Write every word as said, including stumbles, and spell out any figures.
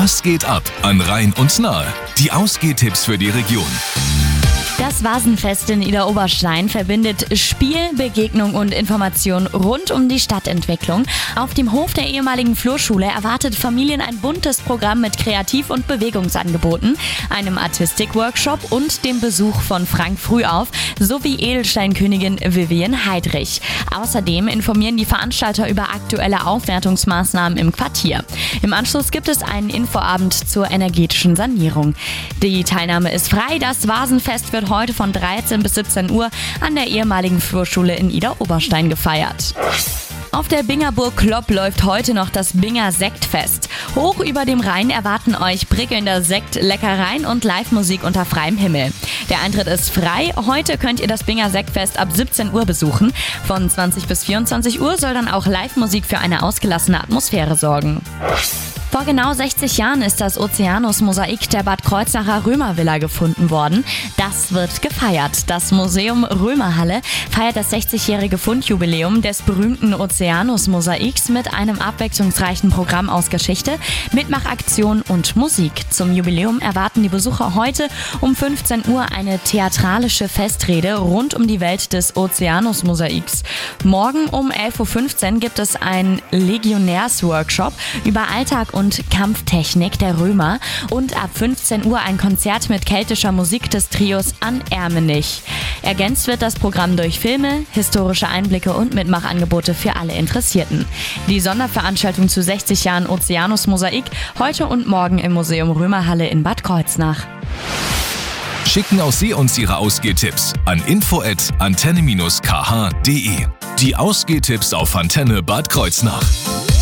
Was geht ab an Rhein und Nahe? Die Ausgehtipps für die Region. Das Vasenfest in Idar-Oberstein verbindet Spiel, Begegnung und Information rund um die Stadtentwicklung. Auf dem Hof der ehemaligen Flurschule erwartet Familien ein buntes Programm mit Kreativ- und Bewegungsangeboten, einem Artistik-Workshop und dem Besuch von Frank Frühauf sowie Edelsteinkönigin Vivian Heidrich. Außerdem informieren die Veranstalter über aktuelle Aufwertungsmaßnahmen im Quartier. Im Anschluss gibt es einen Infoabend zur energetischen Sanierung. Die Teilnahme ist frei. Das Vasenfest wird heute von dreizehn bis siebzehn Uhr an der ehemaligen Flurschule in Idar-Oberstein gefeiert. Auf der Bingerburg Klopp läuft heute noch das Binger Sektfest. Hoch über dem Rhein erwarten euch prickelnder Sekt, Leckereien und Live-Musik unter freiem Himmel. Der Eintritt ist frei. Heute könnt ihr das Binger Sektfest ab siebzehn Uhr besuchen. Von zwanzig bis vierundzwanzig Uhr soll dann auch Live-Musik für eine ausgelassene Atmosphäre sorgen. Vor genau sechzig Jahren ist das Ozeanus-Mosaik der Bad Kreuznacher Römervilla gefunden worden. Das wird gefeiert. Das Museum Römerhalle feiert das sechzigjährige Fundjubiläum des berühmten Ozeanus-Mosaiks mit einem abwechslungsreichen Programm aus Geschichte, Mitmachaktion und Musik. Zum Jubiläum erwarten die Besucher heute um fünfzehn Uhr eine theatralische Festrede rund um die Welt des Ozeanus-Mosaiks. Morgen um elf Uhr fünfzehn gibt es einen Legionärs-Workshop über Alltag und und Kampftechnik der Römer und ab fünfzehn Uhr ein Konzert mit keltischer Musik des Trios An Ermenich. Ergänzt wird das Programm durch Filme, historische Einblicke und Mitmachangebote für alle Interessierten. Die Sonderveranstaltung zu sechzig Jahren Ozeanus-Mosaik heute und morgen im Museum Römerhalle in Bad Kreuznach. Schicken auch Sie uns Ihre Ausgehtipps an info at antenne dash k h punkt de. Die Ausgehtipps auf Antenne Bad Kreuznach.